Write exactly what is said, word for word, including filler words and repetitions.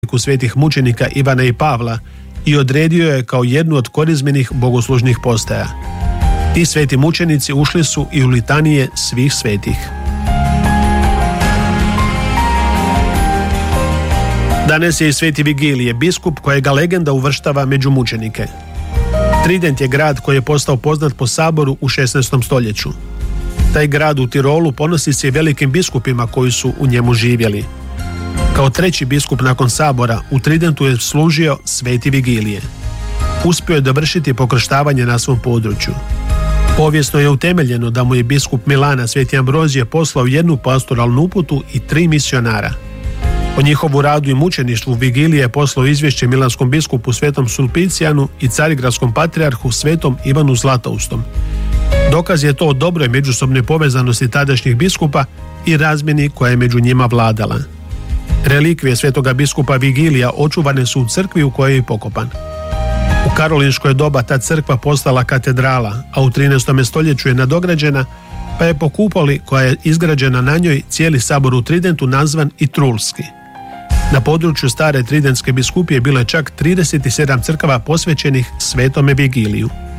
svetih mučenika Ivana i Pavla i odredio je kao jednu od korizmenih bogoslužnih postaja. Ti sveti mučenici ušli su i u litanije svih svetih. Danas je i sveti Vigilije, biskup kojega legenda uvrštava među mučenike. Trident je grad koji je postao poznat po saboru u šesnaestom stoljeću. Taj grad u Tirolu ponosi se i velikim biskupima koji su u njemu živjeli. Kao treći biskup nakon sabora u Tridentu je služio sveti Vigilije. Uspio je dovršiti pokrštavanje na svom području. Povijesno je utemeljeno da mu je biskup Milana sveti Ambrozije poslao jednu pastoralnu uputu i tri misionara. O njihovu radu i mučeništvu Vigilije je poslao izvješće milanskom biskupu svetom Sulpicijanu i carigradskom patrijarhu svetom Ivanu Zlatoustom. Dokaz je to o dobroj međusobnoj povezanosti tadašnjih biskupa i razmjeni koja je među njima vladala. Relikvije svetoga biskupa Vigilija očuvane su u crkvi u kojoj je pokopan. U karolinško je doba ta crkva postala katedrala, a u trinaestom stoljeću je nadograđena, pa je po kupoli koja je izgrađena na njoj cijeli sabor u Tridentu nazvan i Trulski. Na području stare Tridentske biskupije bilo je čak trideset sedam crkava posvećenih svetome Vigiliju.